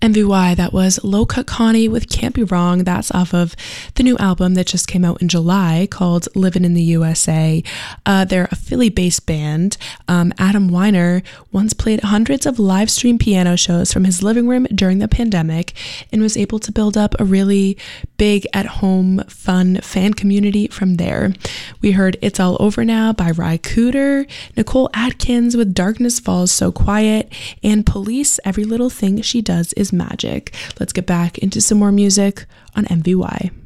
MVY, that was Low Cut Connie with Can't Be Wrong. That's off of the new album that just came out in July called Living in the USA. They're a Philly-based band. Adam Weiner once played hundreds of live stream piano shows from his living room during the pandemic and was able to build up a really big at-home fun fan community from there. We heard It's All Over Now by Ry Cooder, Nicole Atkins with Darkness Falls So Quiet, and Police, Every Little Thing She Does Is Magic. Let's get back into some more music on MVY.